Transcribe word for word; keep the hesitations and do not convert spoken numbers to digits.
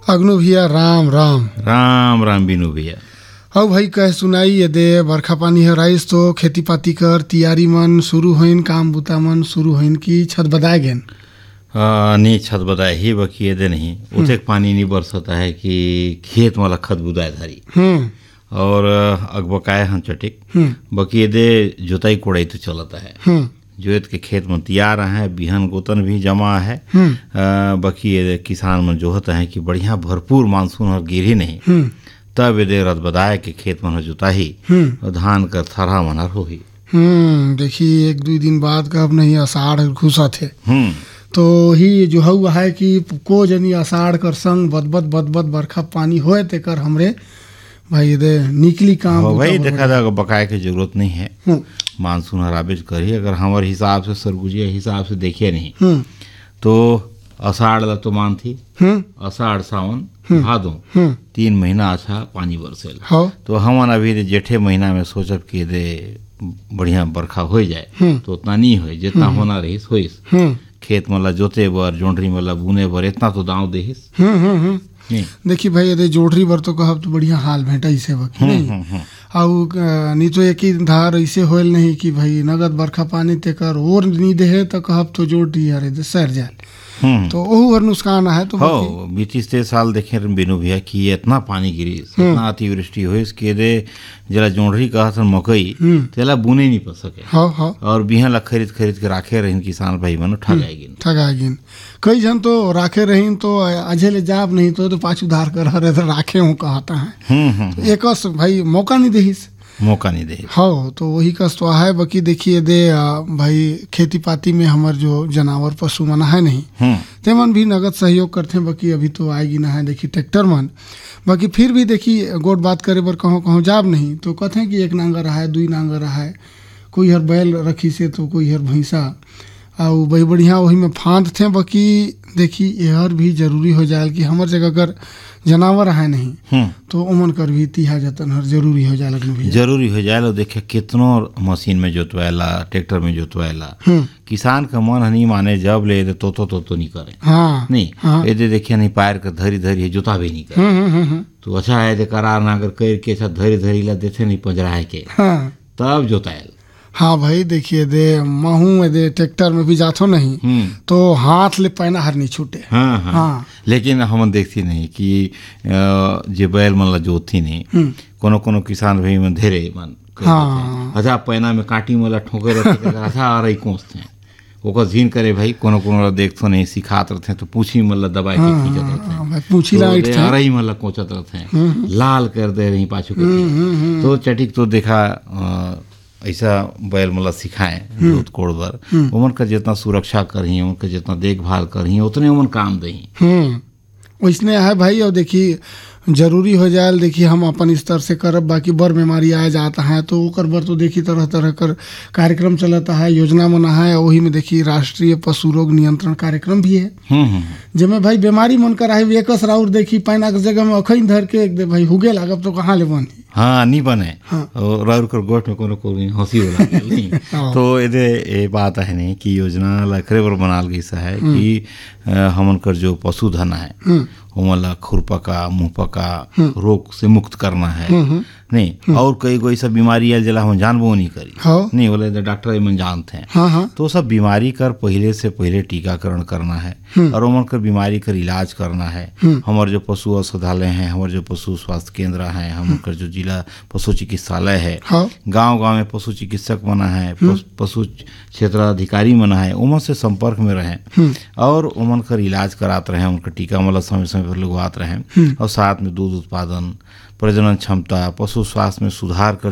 अग्नु भैया राम राम राम राम बिनु भैया। हौ भाई कह सुनाई ये दे बरखा पानी हराइस तो खेती पाती कर तैयारी मन शुरू होइन, काम बुता मन शुरू होइन की छत बदाए गेन? नहीं छत बदाए ही बकी दे नहीं उसे पानी नहीं बरसता है कि खेत वाला खत बुदाए धारी और अगबकाए हम चटिक बकी दे जोताई कोड़ाई तो चलता है। जोत के खेत में तैयार है, बिहन गोतन भी जमा है। आ, बकी ये किसान मन जोहत है कि बढ़िया भरपूर मानसून और गिरी नहीं तब ये रत बदाए के खेत मन जोताही और धान कर थरा मनर हो ही। हम्म देखिए एक दो दिन बाद का अब नहीं आषाढ़ घुसा थे तो ही जो हुआ है कि को जनी आषाढ़ कर संग बदबद बदबद बरखा पानी होए ते कर हमरे भाई दे निकली काम भाई देखा जाएगा बकाए की जरूरत नहीं है। मानसून हराबेज करी अगर हमारे हिसाब से सरगुजिया हिसाब से देखिए नहीं तो आषाढ़ ला तो मान थी आषाढ़ सावन भादो तीन महीना अच्छा पानी बरसेल तो हम अभी जेठे महीना में सोचब कि दे बढ़िया बरखा हो जाए तो उतना नहीं हो जितना होना रहीस होइस। खेत मला जोते बर जोंडरी मला बुने बर इतना तो दाव देहिस। देखी भाई यदि जोड़री बर तो कहब तो बढ़िया हाल भेंटा इसे बकी नहीं आउ नहीं तो एक ही धार ऐसे होल नहीं कि भाई नगद बरखा पानी तेकर और नहीं दे तो कहब तो जोड़री अरे दे सर जाल तो ओहू हर नुकसान है। तो हो बीतीस तेईस साल देखे बिनु भैया कि इतना पानी गिरी इतना अतिवृष्टि हुई इसके दे जला जोंडरी कहा था मकई तेला बुने नहीं पा सके हाँ हाँ और बिहन ला खरीद खरीद के राखे रहीन किसान भाई मन ठगाएगिन ठगाएगिन कई जन तो राखे रहीन तो अझे ले जाब नहीं तो, तो पाछू धार कर हरे तो राखे हूँ कहता है तो एक भाई मौका नहीं देहिस मौका नहीं दे। हाँ तो वही कस तो है बाकी देखिए दे भाई खेती पाती में हमार जो जानवर पशु मना है नहीं ते मन भी नगद सहयोग करते हैं। बाकी अभी तो आएगी ना है देखी ट्रैक्टर मन बाकी फिर भी देखी गोट बात करे बर कहूँ कहूँ जाब नहीं तो कहते हैं कि एक नांगर है दुई नांगर है कोई हर बैल रखी से तो कोई हर भैंसा और भाई बढ़िया वही में फांद थे। बाकी देखी यहर भी जरूरी हो जाए कि हमार जगह अगर जानवर है नहीं तो उमन कर भी तिहा जतन हर जरूरी हो जाए भी जरूरी हो जाए। देखे कितनों मशीन में जोतवाएला ट्रैक्टर में जोतवाएला किसान का मन नहीं माने जब ले तो तो तो, तो नहीं करे हाँ नहीं हाँ। ये देखिए नहीं पैर कर धरी धरी जोता भी नहीं करे तो अच्छा है करार ना अगर कर के अच्छा धरी धरी ला देते नहीं पंजरा के तब जोताएल। हाँ भाई देखिए दे महू दे ट्रैक्टर में भी जातो नहीं तो हाथ ले पैना हर नहीं छूटे। हाँ, हाँ, हाँ। लेकिन हम देखती नहीं कि जे बैल मन ला जोती नहीं कोनो कोनो किसान भाई में धेरे मन हाँ। अच्छा पैना में काटी मला ठोके रहते अच्छा आ रही कोसते हैं ओकर झीन करे भाई कोनो कोनो देखतो नहीं सिखात रहते तो पूछी मला दबाई के खींचत रहते पूछी लाइट आ रही मला कोचत रहते लाल कर दे रही पाछू के तो चटिक तो देखा ऐसा बैल मतलब सिखाएं दूध कोड़ बर उमन का जितना सुरक्षा करही उनका जितना देखभाल करही उतने उमन काम दही वैसने है भाई। और देखिए जरूरी हो जाए देखिए हम अपन स्तर से करब बाकी बर बीमारी आ जाता है तो ओकर बर तो देखिए तरह तरह कर कार्यक्रम चलता है योजना मना है वही में देखिए राष्ट्रीय पशु रोग नियंत्रण कार्यक्रम भी है जिसमें भाई बीमारी मन कर आई एकस राउर देखी पैना के जगह में अखन धर के एक दे भाई हुगे लागब तो कहाँ ले बनी हाँ नहीं बने हाँ। और राउर कर गोट में कोनो को हंसी होला नहीं तो ये ये बात है नहीं कि योजना लखरे पर बनाल गई सा है कि हमन कर जो पशुधन है उमला खुरपका मुंहपका रोग से मुक्त करना है नहीं और कई कोई सब बीमारी है जला हम जानबो नहीं करी हाँ। नहीं बोले तो डॉक्टर मन जानते हैं हाँ हाँ। तो सब बीमारी कर पहले से पहले टीकाकरण करना है और उमन कर बीमारी कर इलाज करना है। हमारे जो पशु औषधालय हैं हमारे जो पशु स्वास्थ्य केंद्र है हमारे जो जिला पशु चिकित्सालय है हाँ। गांव गांव में पशु चिकित्सक मना है पशु क्षेत्राधिकारी मना है उमन से संपर्क में रहें और उमन कर इलाज कराते रहे उनका टीका मतलब समय समय पर लगवाते रहें और साथ में दूध उत्पादन प्रजनन क्षमता पशु स्वास्थ्य में सुधार कर